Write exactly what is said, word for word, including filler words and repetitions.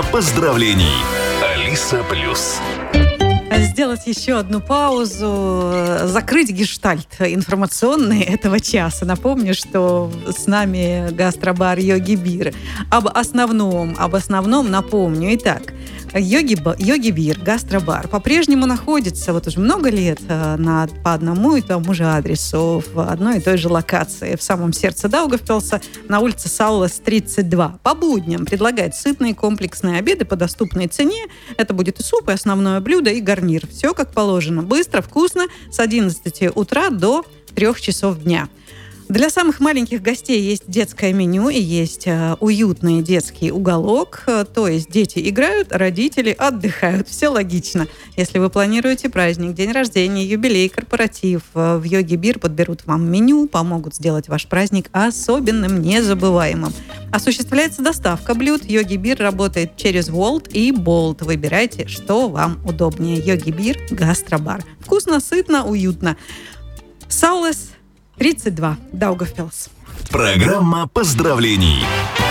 Программа поздравлений. Алиса Плюс. Сделать еще одну паузу, закрыть гештальт информационный этого часа. Напомню, что с нами гастробар Йоги Бир. Об основном, об основном напомню. Итак, Йоги, Йоги Бир, гастробар, по-прежнему находится вот уже много лет на, по одному и тому же адресу, в одной и той же локации, в самом сердце Даугавпилса, на улице Саулас, тридцать два. По будням предлагает сытные комплексные обеды по доступной цене. Это будет и суп, и основное блюдо, и гарнир. Все как положено. Быстро, вкусно, с одиннадцати утра до трёх часов дня. Для самых маленьких гостей есть детское меню и есть э, уютный детский уголок. Э, то есть дети играют, родители отдыхают. Все логично. Если вы планируете праздник, день рождения, юбилей, корпоратив, э, в Йоги Бир подберут вам меню, помогут сделать ваш праздник особенным, незабываемым. Осуществляется доставка блюд. Йоги Бир работает через Wolt и Bolt. Выбирайте, что вам удобнее. Йоги Бир, гастробар. Вкусно, сытно, уютно. Саулас, тридцать два, Даугавпилс. Программа поздравлений.